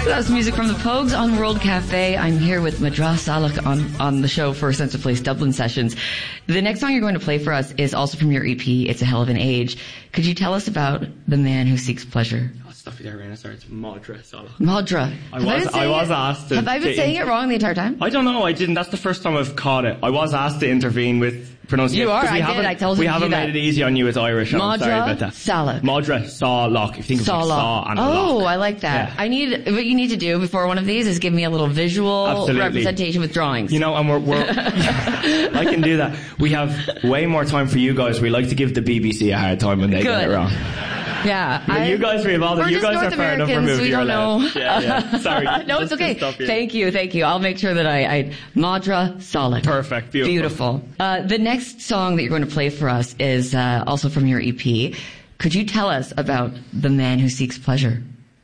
That's music from the Pogues on World Cafe. I'm here with Madras Salak on the show for Sense of Place Dublin Sessions. The next song you're going to play for us is also from your EP, It's a Hell of an Age. Could you tell us about The Man Who Seeks Pleasure? Oh, stuffy there, Raina. Sorry, it's Madra Salak. Madra. I was asked to... Have I been saying it wrong the entire time? I don't know, I didn't. That's the first time I've caught it. I was asked to intervene with pronunciation. You are, I told you we to haven't do made that. it easy on you as Irish. I'm sorry about Madra that. Salak. Madra Salak. If you think of like saw and a lock. Oh, I like that. Yeah. What you need to do before one of these is give me a little visual Absolutely. representation with drawings. You know, and we're I can do that. We have way more time for you guys. We like to give the BBC a hard time when they get it wrong. Yeah. You guys are involved. We're You just guys North are far enough Americans, removed. we You're don't allowed. know. Yeah. Sorry. No, it's okay. Thank you. I'll make sure that I Madra Salak. Perfect. Beautiful. The next song that you're going to play for us is also from your EP. Could you tell us about The Man Who Seeks Pleasure?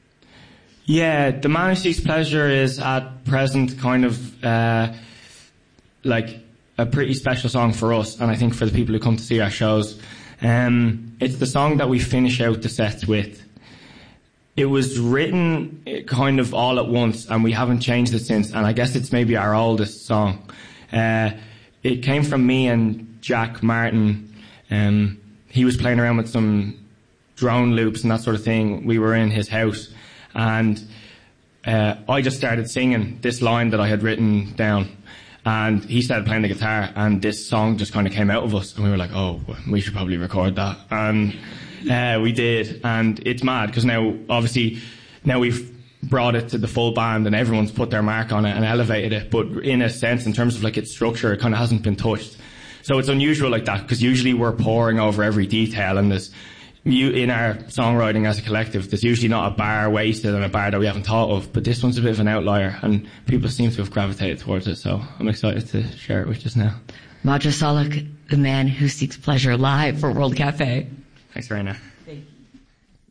Yeah, The Man Who Seeks Pleasure is at present kind of like a pretty special song for us, and I think for the people who come to see our shows. It's the song that we finish out the sets with. It was written kind of all at once, and we haven't changed it since, and I guess it's maybe our oldest song. It came from me and Jack Martin. He was playing around with some drone loops and that sort of thing. We were in his house, and I just started singing this line that I had written down, and he started playing the guitar, and this song just kind of came out of us, and we were like, oh, we should probably record that. And we did, and it's mad, because now we've brought it to the full band, and everyone's put their mark on it and elevated it, but in a sense, in terms of like its structure, it kind of hasn't been touched. So it's unusual like that, because usually we're poring over every detail, and in our songwriting as a collective, there's usually not a bar wasted and a bar that we haven't thought of, but this one's a bit of an outlier, and people seem to have gravitated towards it, so I'm excited to share it with you now. Madra Salak, The Man Who Seeks Pleasure, live for World Cafe. Thanks, Raina.